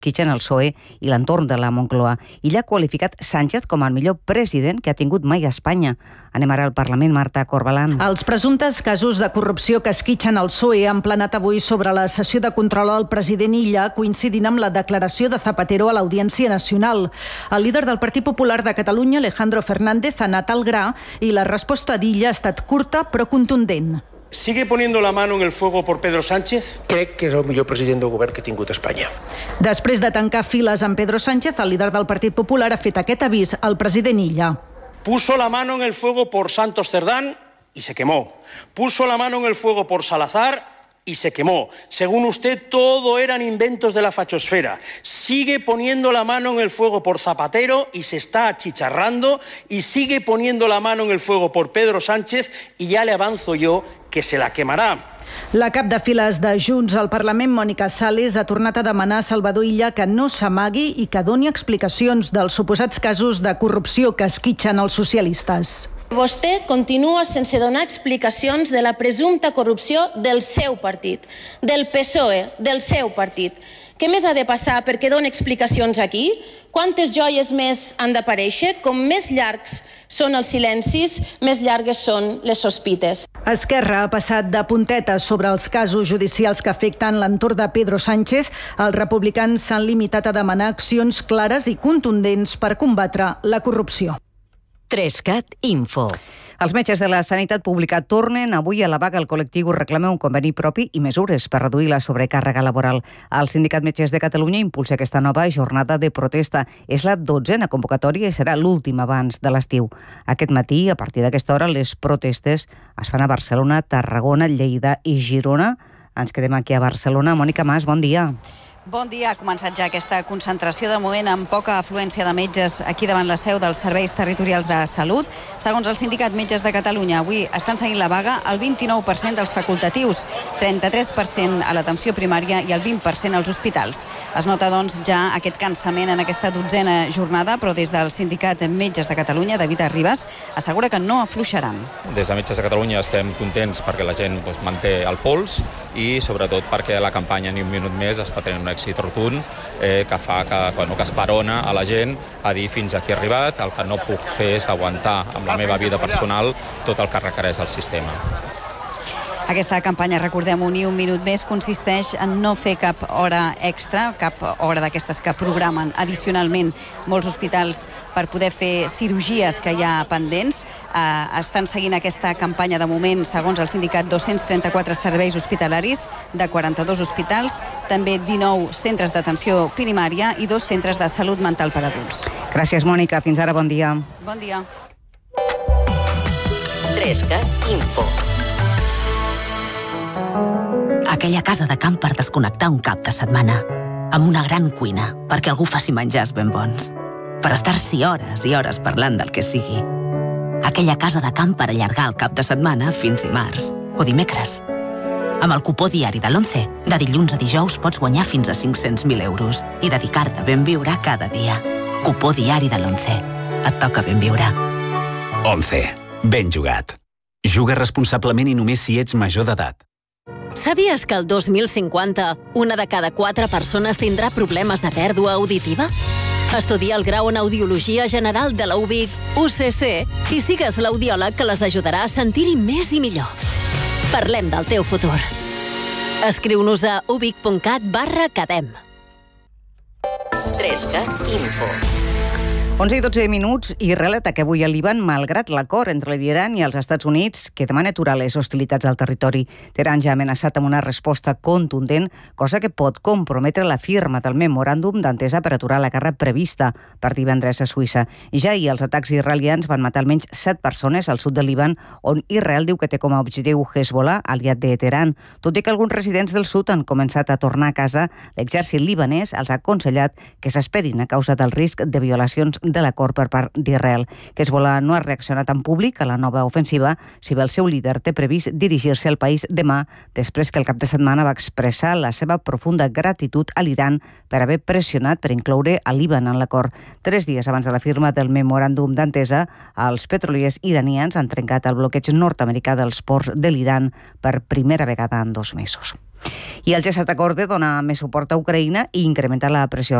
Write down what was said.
esquitxen el PSOE i l'entorn de la Moncloa. Illa ha qualificat Sánchez com el millor president que ha tingut mai a Espanya. Anem ara al Parlament, Marta Corbalan. Els presumptes casos de corrupció que esquitxen el PSOE han planat avui sobre la sessió de control al president Illa, coincidint amb la declaració de Zapatero a l'Audiència Nacional. El líder del Partit Popular de Catalunya, Alejandro Fernández, ha anat al gra i la resposta d'Illa ha estat curta però contundent. ¿Sigue poniendo la mano en el fuego por Pedro Sánchez? Crec que és el millor president del govern que ha tingut Espanya. Després de tancar files amb Pedro Sánchez, el líder del Partit Popular ha fet aquest avís al president Illa. Puso la mano en el fuego por Santos Cerdán y se quemó. Puso la mano en el fuego por Salazar y se quemó. Según usted, todo eran inventos de la fachosfera. Sigue poniendo la mano en el fuego por Zapatero y se está achicharrando, y sigue poniendo la mano en el fuego por Pedro Sánchez, y ya le avanzo yo que se la quemará. La cap de files de Junts al Parlament, Mònica Sales, ha tornat a demanar a Salvador Illa que no s'amagui i que doni explicacions dels suposats casos de corrupció que esquitxen els socialistes. Vostè continua sense donar explicacions de la presumpta corrupció del seu partit, del PSOE, del seu partit. Què més ha de passar perquè doni explicacions aquí? Quantes joies més han d'aparèixer? Com més llargs són els silencis, més llargues són les sospites. Esquerra ha passat de puntetes sobre els casos judicials que afecten l'entorn de Pedro Sánchez. Els republicans s'han limitat a demanar accions clares i contundents per combatre la corrupció. 3CAT Info. Els metges de la sanitat pública tornen avui a la vaga. El col·lectiu reclama un conveni propi i mesures per reduir la sobrecàrrega laboral. El Sindicat Metges de Catalunya impulsa aquesta nova jornada de protesta. És la 12a convocatòria i serà l'última abans de l'estiu. Aquest matí, a partir d'aquesta hora, les protestes es fan a Barcelona, Tarragona, Lleida i Girona. Ens quedem aquí a Barcelona. Mònica Mas, bon dia. Bon dia. Ha començat ja aquesta concentració de moment amb poca afluència de metges aquí davant la seu dels Serveis Territorials de Salut. Segons el Sindicat Metges de Catalunya, avui estan seguint la vaga el 29% dels facultatius, 33% a l'atenció primària i el 20% als hospitals. Es nota, doncs, ja aquest cansament en aquesta 12a jornada, però des del Sindicat Metges de Catalunya, David Arribas, assegura que no afluixaran. Des de Metges de Catalunya estem contents perquè la gent manté el pols i sobretot perquè la campanya Ni un minut més està tenint un èxit rotund que fa que esperona a la gent a dir fins aquí he arribat, el que no puc fer és aguantar amb la meva vida personal tot el que requereix el sistema. Aquesta campanya, recordem-ho, Ni un minut més, consisteix en no fer cap hora extra, cap hora d'aquestes que programen addicionalment molts hospitals per poder fer cirurgies que hi ha pendents. Estan seguint aquesta campanya de moment, segons el sindicat, 234 serveis hospitalaris de 42 hospitals, també 19 centres d'atenció primària i 2 centres de salut mental per adults. Gràcies, Mònica. Fins ara, bon dia. Bon dia. 3CAT Info. Aquella casa de camp per desconnectar un cap de setmana, amb una gran cuina perquè algú faci menjars ben bons, per estar-s'hi hores i hores parlant del que sigui. Aquella casa de camp per allargar el cap de setmana fins dimarts o dimecres. Amb el cupó diari de l'11, de dilluns a dijous pots guanyar fins a 500.000 euros i dedicar-te a ben viure cada dia. Cupó diari de l'11. Et toca ben viure. 11. Ben jugat. Juga responsablement i només si ets major d'edat. Sabies que el 2050 una de cada 4 persones tindrà problemes de pèrdua auditiva? Estudia el grau en Audiologia General de la UVic UCC i sigues l'audiòleg que les ajudarà a sentir-hi més i millor. Parlem del teu futur. Escriu-nos a uvic.cat/cadem. 3CAT Info. 11 i 12 minuts. Israel ataca avui el Líban malgrat l'acord entre l'Iran i els Estats Units que demana aturar les hostilitats al territori. Teheran ja ha amenaçat amb una resposta contundent, cosa que pot comprometre la firma del memoràndum d'entesa per aturar la guerra prevista per divendres a Suïssa. Ja ahir els atacs israelians van matar almenys 7 persones al sud del Líban, on Israel diu que té com a objectiu Hezbollah, aliat de Teheran. Tot i que alguns residents del sud han començat a tornar a casa, l'exèrcit libanès els ha aconsellat que s'esperin a causa del risc de violacions de l'acord per part d'Israel. Hezbollah no ha reaccionat en públic a la nova ofensiva, si bé el seu líder té previst dirigir-se al país demà, després que el cap de setmana va expressar la seva profunda gratitud a l'Iran per haver pressionat per incloure a Líban en l'acord. 3 dies abans de la firma del memoràndum d'entesa, els petroliers iranians han trencat el bloqueig nord-americà dels ports de l'Iran per primera vegada en 2 mesos. I el G7 acorda donar més suport a Ucraïna i incrementar la pressió